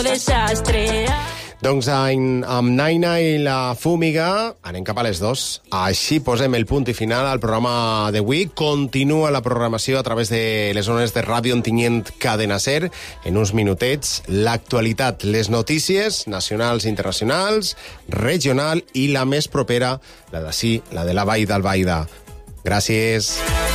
Desastre. Doncs amb Naina i la Fúmiga anem cap a les 2. Així posem el punt i final al programa d'avui. Continua la programació a través de les zones de Ràdio Ontinyent Cadena Ser. En uns minutets, l'actualitat, les notícies nacionals i internacionals, regional i la més propera, la d'ací, la de la Vall d'Albaida. Gràcies.